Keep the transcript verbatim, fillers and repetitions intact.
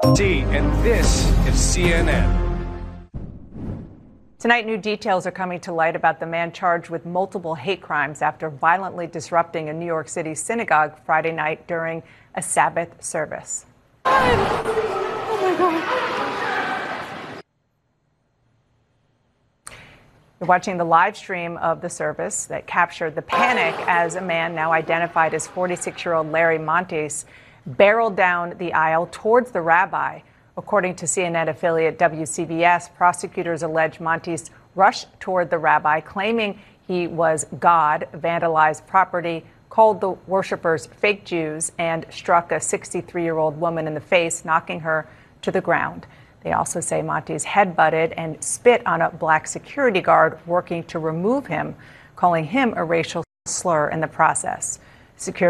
And this is C N N. Tonight, new details are coming to light about the man charged with multiple hate crimes after violently disrupting a New York City synagogue Friday night during a Sabbath service. Oh my God. You're watching the live stream of the service that captured the panic as a man now identified as forty-six-year-old Larry Montes barreled down the aisle towards the rabbi. According to C N N affiliate W C B S, prosecutors allege Montes rushed toward the rabbi, claiming he was God, vandalized property, called the worshipers fake Jews, and struck a sixty-three-year-old woman in the face, knocking her to the ground. They also say Montes headbutted and spit on a black security guard working to remove him, calling him a racial slur in the process. Security